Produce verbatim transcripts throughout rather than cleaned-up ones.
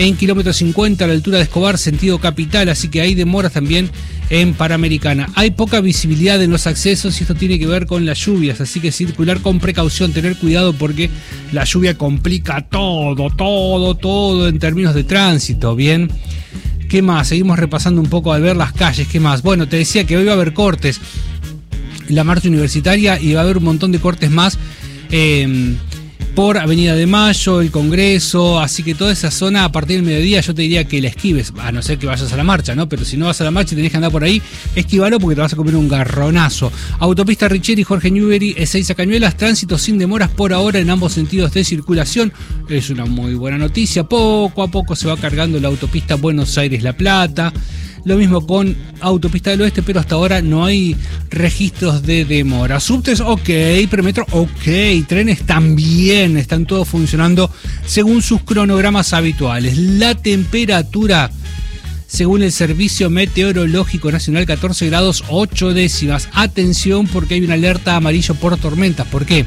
en kilómetro cincuenta a la altura de Escobar, sentido capital, así que hay demoras también en Panamericana. Hay poca visibilidad en los accesos y esto tiene que ver con las lluvias, así que circular con precaución, tener cuidado porque la lluvia complica todo, todo, todo en términos de tránsito, ¿bien? ¿Qué más? Seguimos repasando un poco al ver las calles, ¿qué más? Bueno, te decía que hoy va a haber cortes, la marcha universitaria, y va a haber un montón de cortes más, eh, por Avenida de Mayo, el Congreso, así que toda esa zona a partir del mediodía yo te diría que la esquives, a no ser que vayas a la marcha, ¿no? Pero si no vas a la marcha y tenés que andar por ahí, esquivalo porque te vas a comer un garronazo. Autopista Richeri, Jorge Newbery, Ezeiza Cañuelas, tránsito sin demoras por ahora en ambos sentidos de circulación, es una muy buena noticia. Poco a poco se va cargando la autopista Buenos Aires-La Plata. Lo mismo con Autopista del Oeste, pero hasta ahora no hay registros de demora. Subtes, ok. Premetro, ok. Trenes también. Están todos funcionando según sus cronogramas habituales. La temperatura, según el Servicio Meteorológico Nacional, catorce grados ocho décimas. Atención porque hay una alerta amarillo por tormentas. ¿Por qué?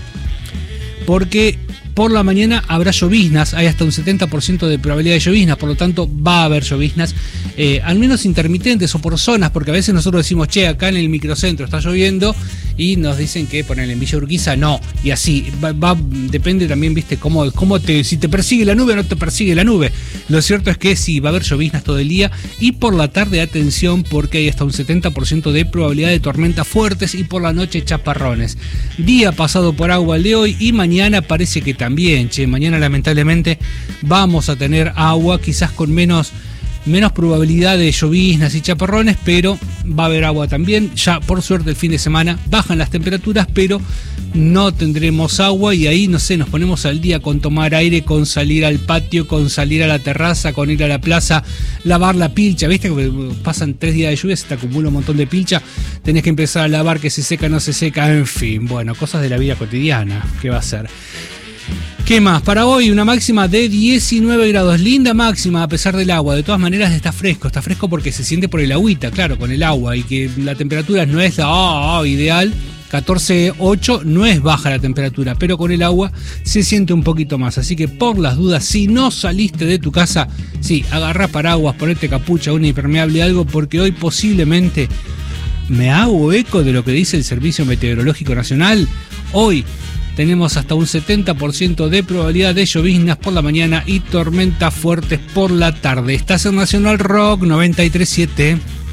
Porque por la mañana habrá lloviznas, hay hasta un setenta por ciento de probabilidad de lloviznas, por lo tanto va a haber lloviznas, eh, al menos intermitentes o por zonas, porque a veces nosotros decimos, che, acá en el microcentro está lloviendo, y nos dicen que poner en Villa Urquiza no, y así, va, va, depende también, viste, cómo, cómo te, si te persigue la nube o no te persigue la nube. Lo cierto es que sí, va a haber lloviznas todo el día, y por la tarde, atención, porque hay hasta un setenta por ciento de probabilidad de tormentas fuertes, y por la noche chaparrones. Día pasado por agua el de hoy, y mañana parece que también, che, mañana lamentablemente vamos a tener agua, quizás con menos, menos probabilidad de lloviznas y chaparrones, pero va a haber agua también. Ya por suerte el fin de semana bajan las temperaturas, pero no tendremos agua, y ahí, no sé, nos ponemos al día con tomar aire, con salir al patio, con salir a la terraza, con ir a la plaza, lavar la pilcha, viste que pasan tres días de lluvia, se te acumula un montón de pilcha, tenés que empezar a lavar, que se seca, no se seca, en fin, bueno, cosas de la vida cotidiana, ¿qué va a ser? ¿Qué más? Para hoy una máxima de diecinueve grados, linda máxima a pesar del agua. De todas maneras está fresco, está fresco porque se siente por el agüita, claro, con el agua, y que la temperatura no es la oh, oh, ideal, catorce ocho, no es baja la temperatura, pero con el agua se siente un poquito más. Así que por las dudas, si no saliste de tu casa, sí, agarrá paraguas, ponete capucha, una impermeable, algo, porque hoy posiblemente, me hago eco de lo que dice el Servicio Meteorológico Nacional, hoy tenemos hasta un setenta por ciento de probabilidad de lloviznas por la mañana y tormentas fuertes por la tarde. Estás en Nacional Rock noventa y tres punto siete.